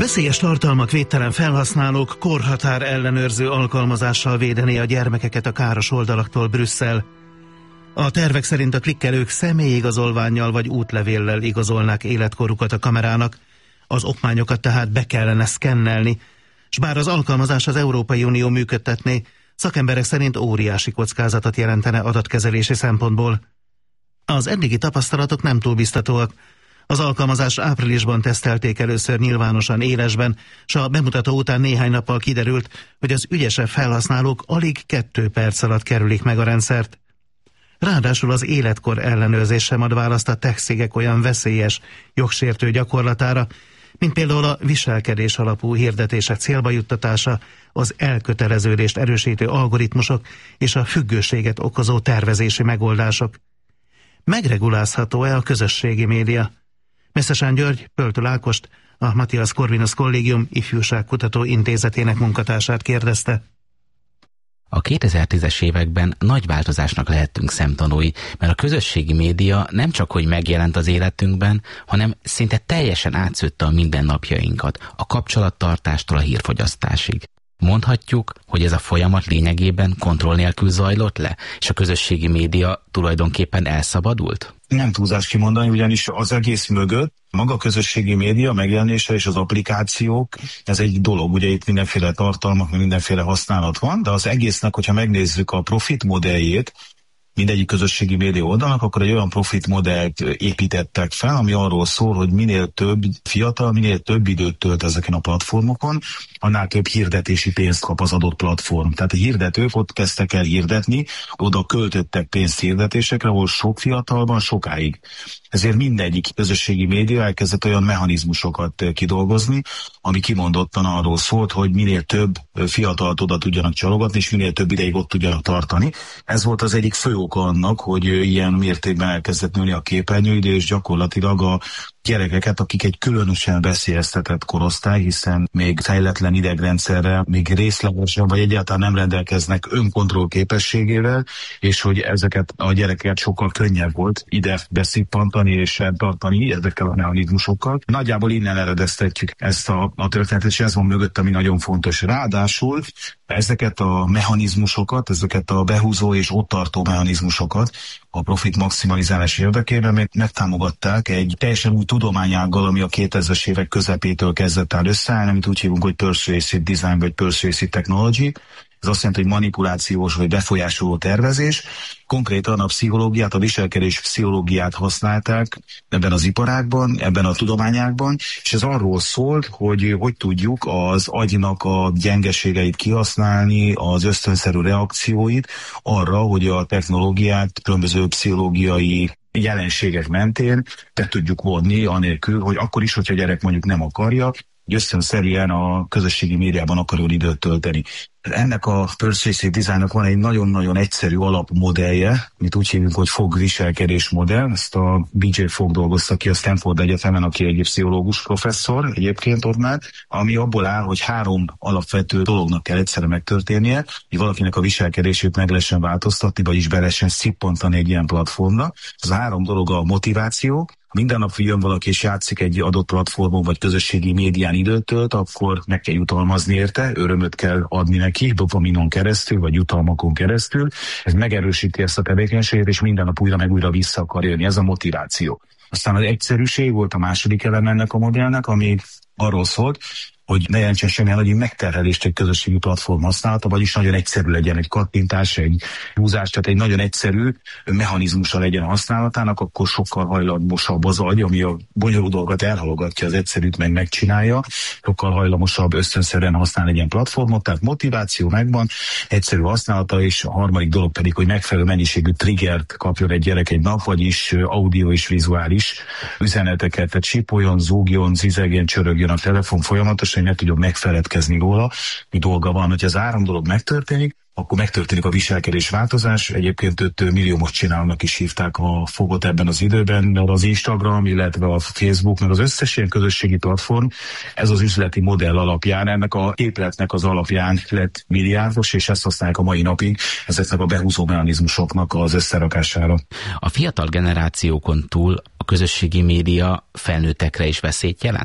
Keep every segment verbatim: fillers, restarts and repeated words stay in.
Veszélyes tartalmak védtelen felhasználók korhatár ellenőrző alkalmazással védené a gyermekeket a káros oldalaktól Brüsszel. A tervek szerint a klikkelők személyigazolvánnyal vagy útlevéllel igazolnák életkorukat a kamerának, az okmányokat tehát be kellene szkennelni, s bár az alkalmazás az Európai Unió működtetné, szakemberek szerint óriási kockázatot jelentene adatkezelési szempontból. Az eddigi tapasztalatok nem túl biztatóak. Az alkalmazást áprilisban tesztelték először nyilvánosan élesben, s a bemutató után néhány nappal kiderült, hogy az ügyesebb felhasználók alig kettő perc alatt kerülik meg a rendszert. Ráadásul az életkor ellenőrzés sem ad választ a tech-cégek olyan veszélyes, jogsértő gyakorlatára, mint például a viselkedés alapú hirdetések célba juttatása, az elköteleződést erősítő algoritmusok és a függőséget okozó tervezési megoldások. Megregulázható-e a közösségi média? Messzesán György Pöltő Ágost, a Matthias Corvinus Kollégium Ifjúságkutató Intézetének munkatársát kérdezte. A kétezer-tízes években nagy változásnak lehettünk szemtanúi, mert a közösségi média nem csak hogy megjelent az életünkben, hanem szinte teljesen átszőtte a mindennapjainkat, a kapcsolattartástól a hírfogyasztásig. Mondhatjuk, hogy ez a folyamat lényegében kontroll nélkül zajlott le, és a közösségi média tulajdonképpen elszabadult? Nem túlzás kimondani, ugyanis az egész mögött maga a közösségi média megjelenése és az applikációk, ez egy dolog, ugye itt mindenféle tartalmak, mindenféle használat van, de az egésznek, hogyha megnézzük a profit modelljét, mindegyik közösségi média oldalnak, akkor egy olyan profit modellt építettek fel, ami arról szól, hogy minél több fiatal, minél több időt tölt ezeken a platformokon, annál több hirdetési pénzt kap az adott platform. Tehát a hirdetők ott kezdtek el hirdetni, oda költöttek pénzt hirdetésekre, ahol sok fiatalban sokáig. Ezért mindegyik közösségi média elkezdett olyan mechanizmusokat kidolgozni, ami kimondottan arról szólt, hogy minél több fiatalt oda tudjanak csalogatni, és minél több ideig ott tudjanak tartani. Ez volt az egyik fő oka annak, hogy ilyen mértékben elkezdett nőni a képernyőidő, és gyakorlatilag a gyerekeket, akik egy különösen veszélyeztetett korosztály, hiszen még fejletlen idegrendszerrel, még részlegesen vagy egyáltalán nem rendelkeznek önkontroll képességével, és hogy ezeket a gyerekeket sokkal könnyebb volt ide beszippantani és tartani ezekkel a mechanizmusokkal. Nagyjából innen eredeztetjük ezt a, a történetet, és ez van mögött, ami nagyon fontos. Ráadásul ezeket a mechanizmusokat, ezeket a behúzó és ott tartó mechanizmusokat a profit maximalizálás érdekében megtámogatták egy teljesen új tudományággal, ami a kétezres évek közepétől kezdett el összeállni, amit úgy hívunk, hogy persuasive design vagy persuasive technology. Ez azt jelenti, hogy manipulációs vagy befolyásoló tervezés. Konkrétan a pszichológiát, a viselkedés pszichológiát használták ebben az iparágban, ebben a tudományágban, és ez arról szólt, hogy hogy tudjuk az agynak a gyengeségeit kihasználni, az ösztönszerű reakcióit arra, hogy a technológiát különböző pszichológiai jelenségek mentén te tudjuk vonni, anélkül, hogy akkor is, hogyha a gyerek mondjuk nem akarja, hogy ösztönszerűen a közösségi médiában akarjon időt tölteni. Ennek a persuasive designnak van egy nagyon-nagyon egyszerű alapmodellje, amit úgy hívjuk, hogy Fogg viselkedés modell. Ezt a bé jé Fogg dolgozta ki a Stanford Egyetemen, aki egy pszichológus professzor egyébként ott már, ami abból áll, hogy három alapvető dolognak kell egyszerre megtörténnie, hogy valakinek a viselkedését meg lehessen változtatni, vagyis be lehessen szippantani egy ilyen platformra. Ez a három dolog a motiváció. Minden nap jön valaki és játszik egy adott platformon vagy közösségi médián időt tölt, akkor meg kell jutalmazni érte, örömöt kell adni neki, dopaminon keresztül, vagy jutalmakon keresztül. Ez megerősíti ezt a tevékenységet, és minden nap újra meg újra vissza akar jönni. Ez a motiváció. Aztán az egyszerűség volt a második elem ennek a modellnek, ami arról szólt, hogy ne jelentsen semmilyen nagy megterhelést egy közösségi platform használata, vagyis nagyon egyszerű legyen egy kattintás, egy húzás, tehát egy nagyon egyszerű mechanizmusa legyen a használatának, akkor sokkal hajlamosabb az agy, ami a bonyolult dolgokat elhalogatja, az egyszerűt meg megcsinálja, sokkal hajlamosabb ösztönszerűen használni egy ilyen platformot, tehát motiváció megvan, egyszerű használata, és a harmadik dolog pedig, hogy megfelelő mennyiségű triggert kapjon egy gyerek egy nap, vagyis audio és vizuális üzeneteket, tehát csipoljon, zúgjon, zizegjen, csörögjön a telefon folyamatosan, hogy ne tudjon megfeledkezni róla, mi dolga van, hogy az három dolog megtörténik, akkor megtörténik a viselkedés változás. Egyébként öt milliómos csinálnak is hívták a Fogot ebben az időben, mert az Instagram, illetve a Facebook, meg az összes ilyen közösségi platform, ez az üzleti modell alapján, ennek a képletnek az alapján lett milliárdos, és ezt használják a mai napig ezeknek a behúzó mechanizmusoknak az összerakására. A fiatal generációkon túl a közösségi média felnőttekre is veszélyt jelent?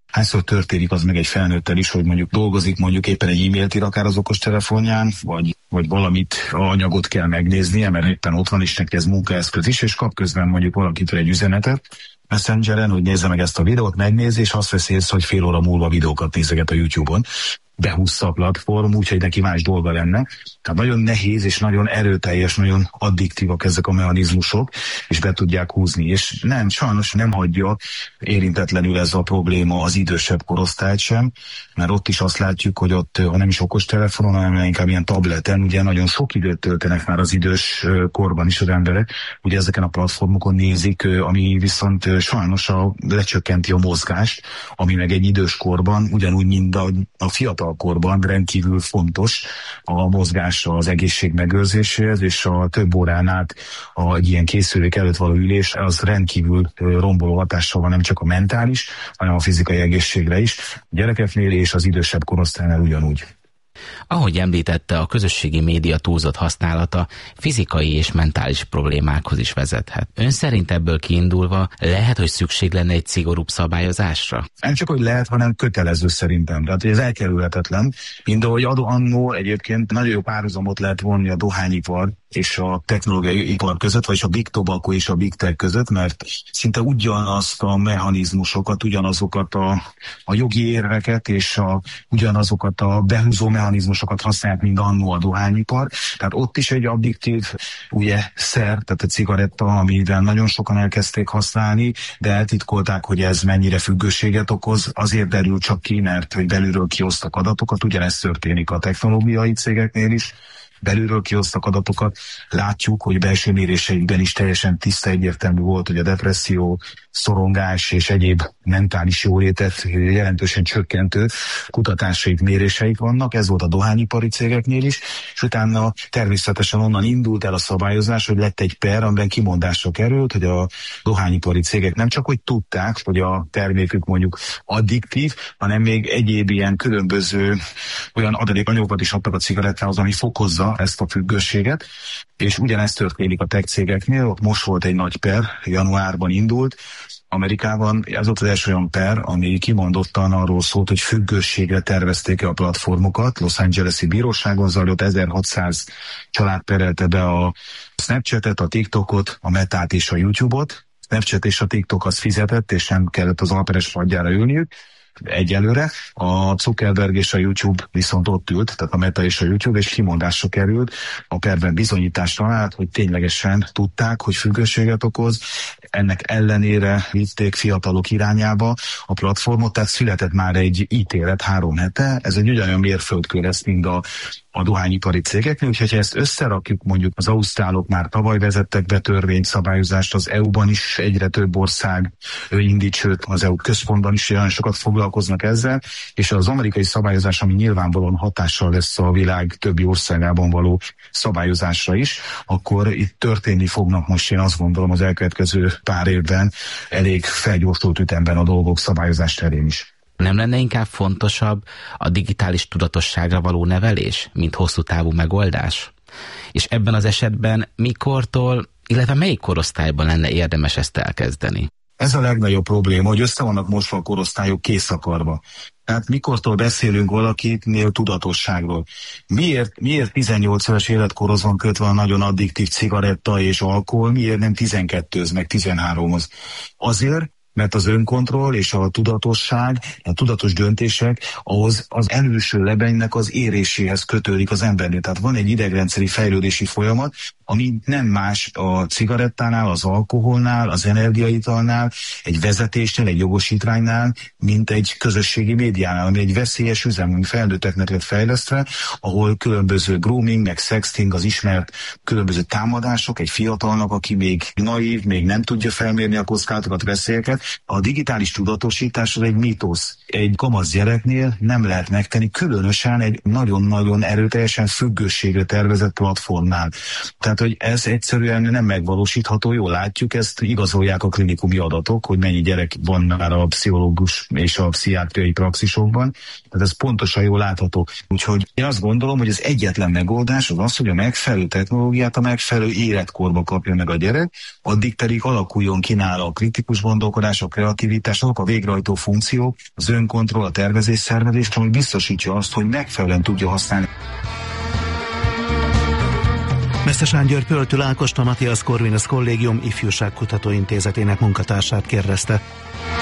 Hányszor történik az meg egy felnőttel is, hogy mondjuk dolgozik, mondjuk éppen egy e-mailt ír akár az okostelefonján, vagy, vagy valamit, anyagot kell megnéznie, mert éppen ott van is neki ez munkaeszköz is, és kap közben mondjuk valakitől egy üzenetet Messengeren, hogy nézze meg ezt a videót, megnézi, és azt veszi észre, hogy fél óra múlva videókat nézeget a YouTube-on. Behúzza a platform, úgyhogy neki más dolga lenne. Tehát nagyon nehéz és nagyon erőteljes, nagyon addiktívak ezek a mechanizmusok, és be tudják húzni. És nem, sajnos nem hagyja érintetlenül ez a probléma az idősebb korosztályt sem, mert ott is azt látjuk, hogy ott, ha nem is okostelefonon, hanem inkább ilyen tableten, ugye nagyon sok időt töltenek már az idős korban is az emberek, ugye ezeken a platformokon nézik, ami viszont sajnos a, lecsökkenti a mozgást, ami meg egy idős korban, ugyanúgy, mint a, a fiatal korban rendkívül fontos a mozgás az egészség megőrzéséhez, és a több órán át a, egy ilyen készülék előtt való ülés, az rendkívül romboló hatással van nem csak a mentális, hanem a fizikai egészségre is. A gyerekeknél és az idősebb korosztálynál ugyanúgy. Ahogy említette, a közösségi média túlzott használata fizikai és mentális problémákhoz is vezethet. Ön szerint ebből kiindulva lehet, hogy szükség lenne egy szigorúbb szabályozásra? Nem csak, hogy lehet, hanem kötelező szerintem. Tehát ez elkerülhetetlen. Mind ahogy annó egyébként nagyon jó párhuzamot lehet vonni a dohányipar és a technológiai ipar között, vagyis a Big Tobacco és a Big Tech között, mert szinte ugyanazt a mechanizmusokat, ugyanazokat a, a jogi érveket és a, ugyanazokat a behúzó mechanizmusokat használják, mint annó a dohányipar. Tehát ott is egy addiktív ugye, szer, tehát a cigaretta, amivel nagyon sokan elkezdték használni, de eltitkolták, hogy ez mennyire függőséget okoz. Azért derül csak ki, mert hogy belülről kiosztak adatokat, ugyanezt történik a technológiai cégeknél is. Belülről kiosztak adatokat, látjuk, hogy belső méréseikben is teljesen tiszta, egyértelmű volt, hogy a depresszió, szorongás és egyéb mentális jólétet jelentősen csökkentő kutatásaik, méréseik vannak, ez volt a dohányipari cégeknél is, és utána természetesen onnan indult el a szabályozás, hogy lett egy per, amiben kimondásra került, hogy a dohányipari cégek nem csak hogy tudták, hogy a termékük mondjuk addiktív, hanem még egyéb ilyen különböző olyan adalékanyagokat is adtak a cigarettához, ami fokozza ezt a függőséget, és ugyanezt történik a tech cégeknél, ott most volt egy nagy per, januárban indult, Amerikában ez volt az első olyan per, ami kimondottan arról szólt, hogy függőségre tervezték a platformokat. Los Angeles-i bíróságon zajlott, ezerhatszáz család perelte be a Snapchatet, a TikTokot, a Metát és a YouTube-ot. Snapchat és a TikTok az fizetett, és nem kellett az alperes padjára ülniük. Egyelőre a Zuckerberg és a YouTube viszont ott ült, tehát a Meta és a YouTube, és kimondásra került, a perben bizonyítást talált, hogy ténylegesen tudták, hogy függőséget okoz, ennek ellenére vitték fiatalok irányába a platformot, tehát született már egy ítélet három hete, ez egy ugyanolyan mérföldkő lesz, mint a a dohányipari cégeknél, úgyhogy ha ezt összerakjuk, mondjuk az ausztrálok már tavaly vezettek be törvényszabályozást, az é u-ban is egyre több ország indít, sőt az é u központban is olyan sokat foglalkoznak ezzel, és az amerikai szabályozás, ami nyilvánvalóan hatással lesz a világ többi országában való szabályozásra is, akkor itt történni fognak most, én azt gondolom, az elkövetkező pár évben elég felgyorsult ütemben a dolgok szabályozás terén is. Nem lenne inkább fontosabb a digitális tudatosságra való nevelés, mint hosszú távú megoldás? És ebben az esetben mikortól, illetve melyik korosztályban lenne érdemes ezt elkezdeni? Ez a legnagyobb probléma, hogy össze vannak mosva a korosztályok készakarva. Tehát mikortól beszélünk valakiknél tudatosságról? Miért, miért tizennyolc éves életkorhoz van kötve a nagyon addiktív cigaretta és alkohol, miért nem tizenkettőhöz, meg tizenháromhoz? Azért, mert az önkontroll és a tudatosság, a tudatos döntések ahhoz az előső lebenynek az éréséhez kötődik az embernél. Tehát van egy idegrendszeri fejlődési folyamat, ami nem más a cigarettánál, az alkoholnál, az energiaitalnál, egy vezetésnél, egy jogosítványnál, mint egy közösségi médiánál, ami egy veszélyes üzem, ami felnőtteknek lett fejlesztve, ahol különböző grooming, meg sexting, az ismert különböző támadások egy fiatalnak, aki még naív, még nem tudja felmérni a kockázatokat, veszélyeket. A digitális tudatosítás az egy mítosz. Egy kamasz gyereknél nem lehet megtenni, különösen egy nagyon-nagyon erőteljesen függőségre tervezett platformnál. Tehát, hogy ez egyszerűen nem megvalósítható, jól látjuk, ezt igazolják a klinikumi adatok, hogy mennyi gyerek van már a pszichológus és a pszichiátriai praxisokban, tehát ez pontosan jól látható. Úgyhogy én azt gondolom, hogy az egyetlen megoldás az az, hogy a megfelelő technológiát a megfelelő életkorba kapja meg a gyerek, addig pedig alakuljon ki nála a kritikus gondolkodás, gondolkodás, a kreativitás, azok a végrehajtó funkciók, az önkontroll, a tervezés, szervezés, ami biztosítja azt, hogy megfelelően tudja használni. Mesztesán György Pöltő Ágost, a Matthias Corvinus Kollégium Ifjúságkutató Intézetének munkatársát kérdezte.